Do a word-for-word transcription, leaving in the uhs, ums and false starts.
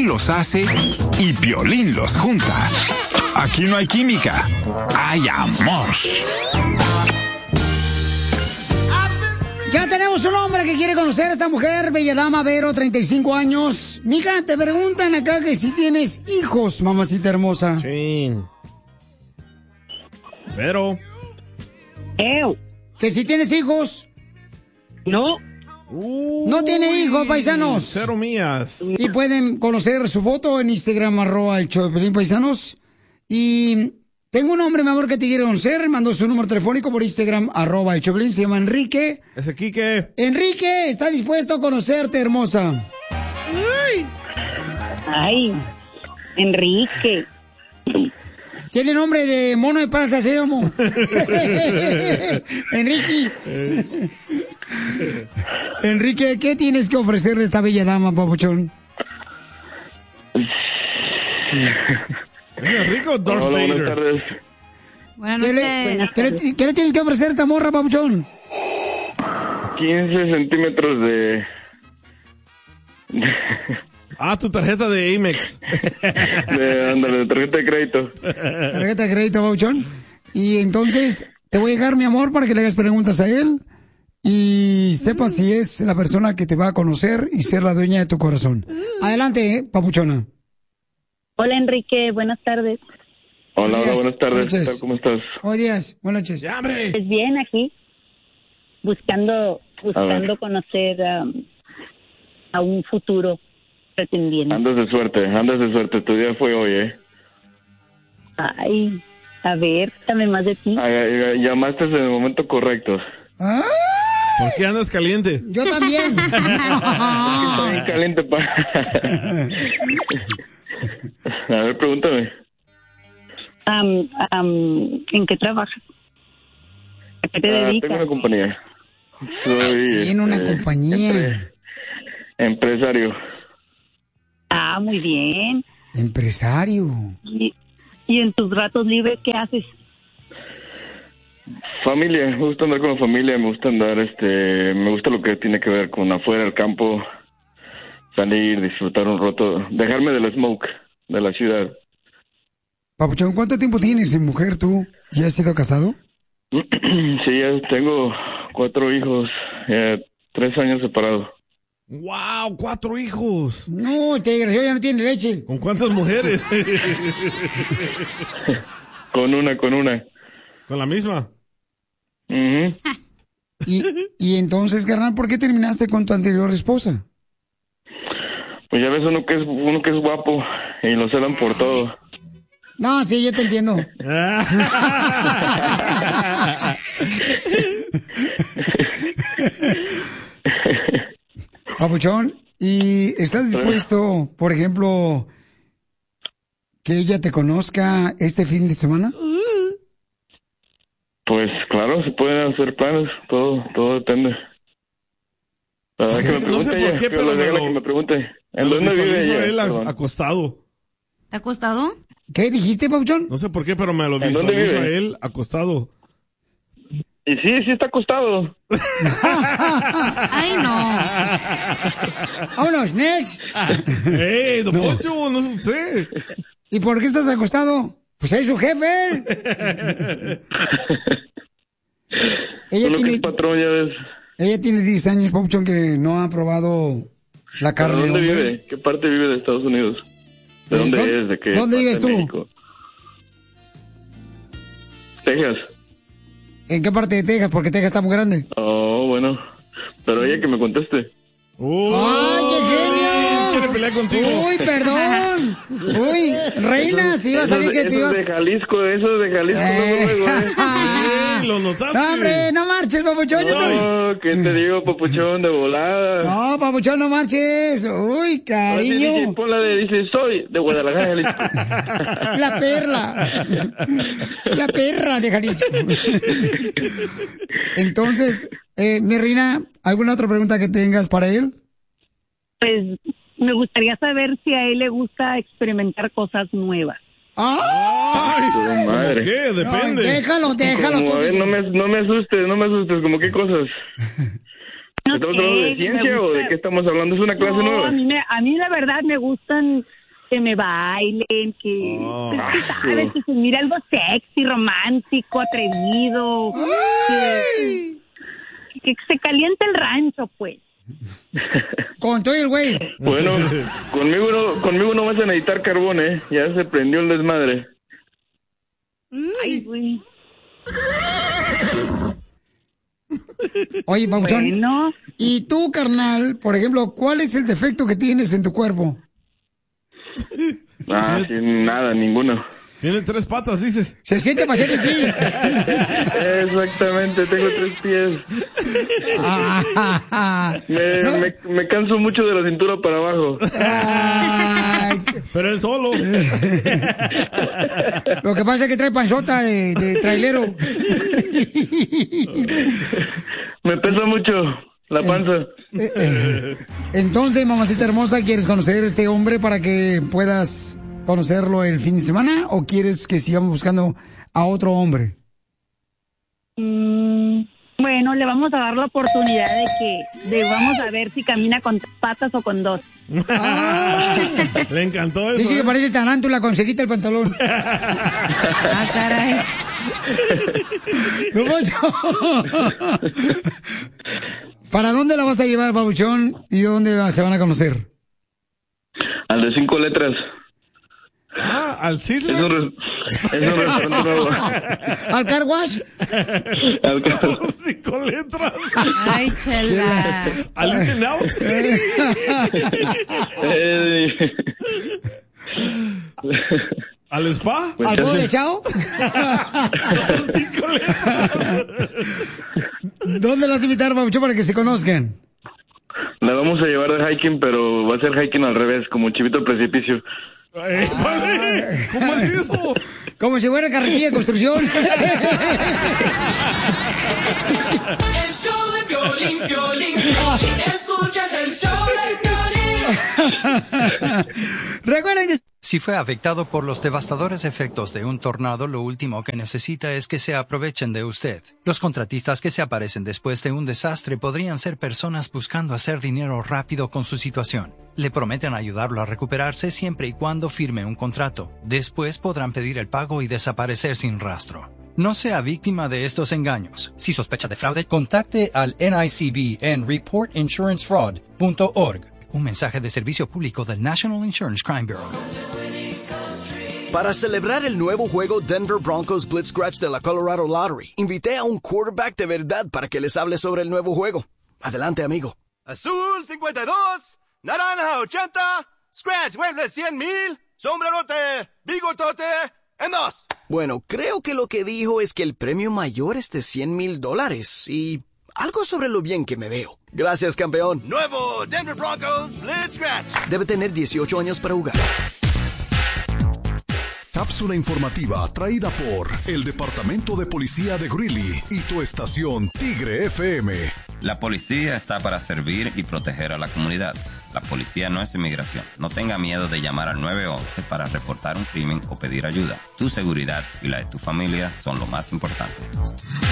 Él los hace y Piolín los junta. Aquí no hay química, hay amor. Ya tenemos un hombre que quiere conocer a esta mujer, bella dama, Vero, treinta y cinco años. Mija, te preguntan acá que si tienes hijos, mamacita hermosa. Sí. Vero. Ew. ¿Que si tienes hijos? No. Uy, no tiene hijos, paisanos. Cero mías. Y pueden conocer su foto en Instagram, arroba el show de Piolín, paisanos. Y tengo un hombre, mi amor, que te quiere conocer. Mandó su número telefónico por Instagram, arroba el show de Piolín. Se llama Enrique. Ese Quique. Enrique, está dispuesto a conocerte, hermosa. Ay. Ay, Enrique. Tiene nombre de mono de panza, se llama. Enrique. Enrique, ¿qué tienes que ofrecerle a esta bella dama, papuchón? ¿Es rico o Darth Hola, Vader? buenas tardes. Buenas noches. ¿Qué le, ¿qué, le, ¿Qué le tienes que ofrecer a esta morra, papuchón? quince centímetros de... Ah, tu tarjeta de Amex. de, ándale, de tarjeta de crédito. Tarjeta de crédito, papuchón. Y entonces, te voy a dejar, mi amor, para que le hagas preguntas a él y sepas si es la persona que te va a conocer y ser la dueña de tu corazón. Adelante, ¿eh, papuchona? Hola, Enrique, buenas tardes. Hola, hola, buenas tardes. Buenas ¿Qué noches. tal? ¿Cómo estás? Buenos días, buenas noches. ¡Ya, hombre! Pues bien, aquí, buscando, A buscando ver. conocer um, a un futuro pretendiente. Andas de suerte, andas de suerte. Tu día fue hoy, ¿eh? Ay, a ver, cuéntame más de ti. Ah, ya- ya- llamaste en el momento correcto. ¿Por qué andas caliente? Yo también. Está bien caliente, pa. A ver, pregúntame. Um, um, ¿En qué trabajas? ¿A qué te Ah, dedicas? tengo una compañía. Soy... Tiene una este, compañía. empre- empresario. Ah, muy bien. Empresario. ¿Y, y en tus ratos libres qué haces? Familia, me gusta andar con la familia, me gusta andar, este, me gusta lo que tiene que ver con afuera del campo, salir, disfrutar un rato, dejarme del smoke de la ciudad. Papuchón, ¿cuánto tiempo tienes en mujer tú? ¿Ya has sido casado? Sí, ya tengo cuatro hijos, eh, tres años separados. ¡Wow! ¡Cuatro hijos! No, este desgraciado ya no tiene leche. ¿Con cuántas mujeres? Con una, con una. ¿Con la misma? Ujú. Y, y entonces, carnal, ¿por qué terminaste con tu anterior esposa? Pues ya ves uno que es uno que es guapo y lo celan por todo. No, sí, yo te entiendo. Papuchón, ¿y estás dispuesto, por ejemplo, que ella te conozca este fin de semana? Pues claro, se pueden hacer planes, todo, todo depende. La verdad que me No sé pregunte por ella, qué, que pero lo me diga la lo- que me pregunte. ¿En Me lo dónde vive visualizo ella? él a- Perdón. acostado. ¿Te ha acostado? ¿Qué dijiste, Papuchón? No sé por qué, pero me lo ¿En dónde visualizo a vive? él acostado. Y sí, sí está acostado. Ay, no. Vámonos, next. ¡Ey, don Poncho! No sé usted. ¿Y por qué estás acostado? Pues es su jefe. él. Ella Solo que tiene, es patrón, ya ves. ella tiene diez años, Papuchón, que no ha probado la ¿Pero carne de dónde hombre. vive? ¿Qué parte vive de Estados Unidos? ¿De Eh, dónde ¿dónde- es? ¿De qué dónde parte vives de tú? México? Texas. ¿En qué parte de Texas? Porque Texas está muy grande. Oh, bueno. Pero ella que me conteste. ¡Ay, qué genio! ¿Quiere pelear contigo? Uy, perdón. Uy, reina, si iba a salir Eso que es- te eso ibas... es de Jalisco, eso es de Jalisco, Eh. luego, luego, ¿eh? ¡Ey, lo notaste! No, hombre, no marches, papuchón. yo te- No, ¿qué te digo, papuchón, de volada? No, papuchón, no marches. Uy, Así cariño. dice, ponla de, dice, soy de Guadalajara, Jalisco. La perla. La perra de Jalisco. Entonces, eh, mi reina, ¿alguna otra pregunta que tengas para él? Pues me gustaría saber si a él le gusta experimentar cosas nuevas. ¡Ah! ¡Ay! Tu madre. ¿Cómo qué? Depende. No, déjalo, déjalo. Como, tú. a ver, no me, no me asustes, no me asustes, como qué cosas. No, no ¿Estamos sé, hablando de me ciencia o gusta- de qué estamos hablando? ¿Es una clase No, nueva? a mí, me, a mí la verdad me gustan que me bailen, que, Oh. pues, tú sabes, que se mire algo sexy, romántico, atrevido, que, que se caliente el rancho, pues. Con todo el güey. Bueno, conmigo no, conmigo no vas a necesitar carbón, ¿eh? Ya se prendió el desmadre. Ay, güey. Oye, Pabuchón. Bueno, ¿Y tú, carnal, por ejemplo, cuál es el defecto que tienes en tu cuerpo? Ah, sí, nada, ninguno. Tiene tres patas, dices. Se siente para hacer pipí. Exactamente, tengo tres pies. Ah, Me, ¿no? me, me canso mucho de la cintura para abajo. Ay, Pero él solo. lo que pasa es que trae panzota de, de trailero. Me pesa mucho la panza. Eh, eh. Entonces, mamacita hermosa, ¿quieres conocer a este hombre para que puedas conocerlo el fin de semana o quieres que sigamos buscando a otro hombre? mm, bueno, le vamos a dar la oportunidad de que, de vamos a ver si camina con tres patas o con dos. Ah, Le encantó eso. dice que ¿eh? parece tarántula con seguita el pantalón. Ah, caray. No, Poncho. ¿Para dónde la vas a llevar, Pabuchón? ¿Y dónde se van a conocer? Al de cinco letras. Ah, al Es un, Sizzler. re- es un restaurante nuevo. ¿Al car wash? Al ca- Cinco letras. Ay, chela. Al In and Out. Eh, Al spa. pues ¿Al juego casi- de chao? Son cinco letras. ¿Dónde las vas a invitar, Pabuchón, para que se conozcan? La vamos a llevar de hiking, pero va a ser hiking al revés, como chivito al precipicio. Eh, vale. ¿Cómo es eso? Como si fuera carretilla de construcción. El show de Piolín, Piolín, Piolín. Escuchas el show de Piolín. Recuerden que... Si fue afectado por los devastadores efectos de un tornado, lo último que necesita es que se aprovechen de usted. Los contratistas que se aparecen después de un desastre podrían ser personas buscando hacer dinero rápido con su situación. Le prometen ayudarlo a recuperarse siempre y cuando firme un contrato. Después podrán pedir el pago y desaparecer sin rastro. No sea víctima de estos engaños. Si sospecha de fraude, contacte al N I C B en report insurance fraud punto org. Un mensaje de servicio público del National Insurance Crime Bureau. Para celebrar el nuevo juego Denver Broncos Blitz Scratch de la Colorado Lottery, invité a un quarterback de verdad para que les hable sobre el nuevo juego. Adelante, amigo. Azul cincuenta y dos, naranja ochenta, Scratch vuelve cien mil, sombrerote, bigotote, en dos. Bueno, creo que lo que dijo es que el premio mayor es de cien mil dólares y algo sobre lo bien que me veo. Gracias, campeón. Nuevo Denver Broncos Blitz Scratch. Debe tener dieciocho años para jugar. Cápsula informativa traída por el Departamento de Policía de Greeley y tu estación Tigre F M. La policía está para servir y proteger a la comunidad. La policía no es inmigración. No tenga miedo de llamar al nueve once para reportar un crimen o pedir ayuda. Tu seguridad y la de tu familia son lo más importante.